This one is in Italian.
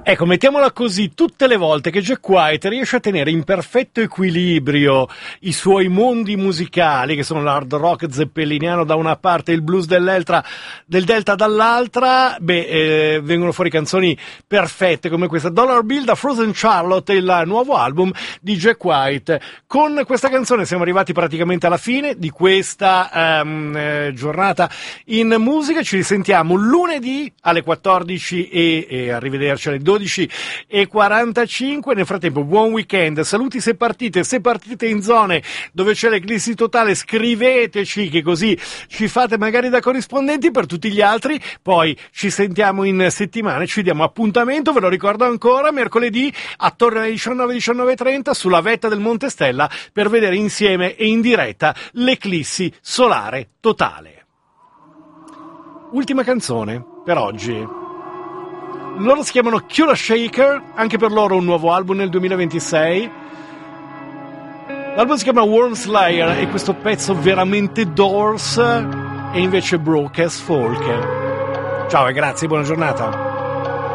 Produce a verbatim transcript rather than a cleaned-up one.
Ecco, mettiamola così, tutte le volte che Jack White riesce a tenere in perfetto equilibrio i suoi mondi musicali, che sono l'hard rock zeppeliniano da una parte e il blues dell'Eltra, del Delta dall'altra, beh, eh, vengono fuori canzoni perfette come questa Dollar Bill da Frozen Charlotte, il nuovo album di Jack White. Con questa canzone siamo arrivati praticamente alla fine di questa um, eh, giornata in musica. Ci risentiamo lunedì alle quattordici e, e arrivederci alle dodici e quarantacinque. Nel frattempo buon weekend, saluti se partite, se partite in zone dove c'è l'eclissi totale scriveteci, che così ci fate magari da corrispondenti. Per tutti gli altri poi ci sentiamo in settimana, ci diamo appuntamento, ve lo ricordo ancora, mercoledì attorno alle diciannove diciannove e trenta sulla vetta del Monte Stella per vedere insieme e in diretta l'eclissi solare totale. Ultima canzone per oggi. Loro si chiamano Kula Shaker, anche per loro un nuovo album nel duemilaventisei. L'album si chiama Worm Slayer e questo pezzo veramente Doors è invece Broke as Folk. Ciao e grazie, buona giornata.